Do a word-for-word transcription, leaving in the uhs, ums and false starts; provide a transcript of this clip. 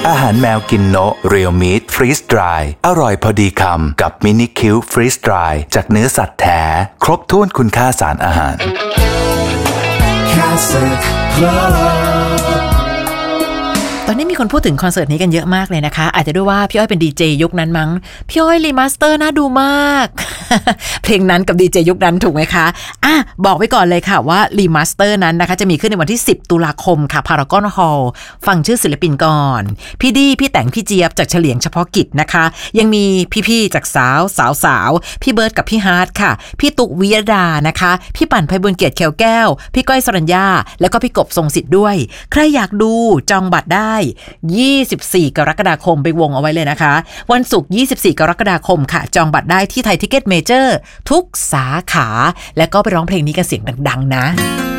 อาหารแมวกินโนะเรียลมีทฟรีสดรายอร่อยพอดีคำกับมินิคิวฟรีสดรายจากเนื้อสัตว์แท้ครบถ้วนคุณค่าสารอาหารตอนนี้มีคนพูดถึงคอนเสิร์ตนี้กันเยอะมากเลยนะคะอาจจะด้วยว่าพี่อ้อยเป็นดีเจยุคนั้นมั้งพี่อ้อยรีมาสเตอร์น่าดูมาก เพลงนั้นกับดีเจยุคนั้นถูกไหมคะอ่ะบอกไว้ก่อนเลยค่ะว่ารีมาสเตอร์นั้นนะคะจะมีขึ้นในวันที่สิบตุลาคมค่ะพารากอนฮอลล์ฟังชื่อศิลปินก่อนพี่ดีพี่แต่งพี่เจี๊ยบจากเฉลียงเฉพาะกิจนะคะยังมีพี่ๆจากสาวสาวสาวพี่เบิร์ดกับพี่ฮาร์ดค่ะพี่ตุกวิยดานะคะพี่ปั่นไพบุญเกียรติแขวแก้วพี่ก้อยสรัญญาแล้วก็พี่กบทรงสิทธิ์ด้วยใครอยากดูจองบัตรได้ยี่สิบสี่กรกฎาคมไปวงเอาไว้เลยนะคะวันศุกร์ยี่สิบสี่กรกฎาคมค่ะจองบัตรได้ที่ไทยทิกเก็ตเมเจอร์ทุกสาขาและก็ไปร้องเพลงนี้กันเสียงดังๆนะ